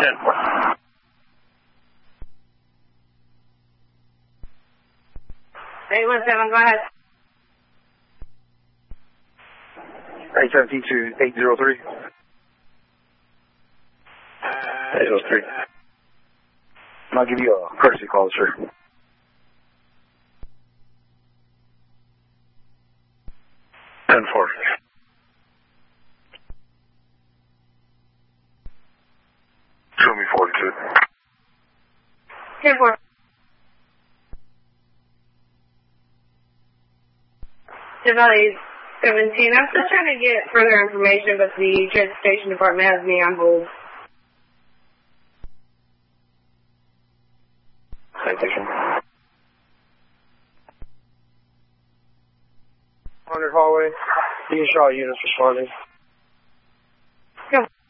10-4. 817, go ahead. 817 to 803. 803. And I'll give you a courtesy call, sir. 10-4. Show me 42. 10-4. Valley 17. I'm still trying to get further information, but the transportation department has me on hold. Citation. 100 hallway. Dean Shaw units responding. Go.